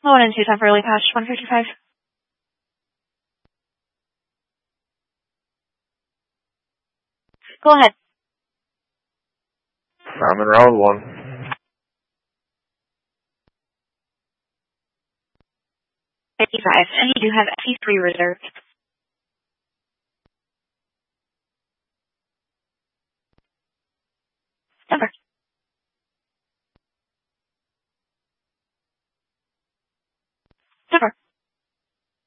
1 and 2 time for early patch, 155. Go ahead. I'm in round 1. $55, and you do have FE3 reserved. Number.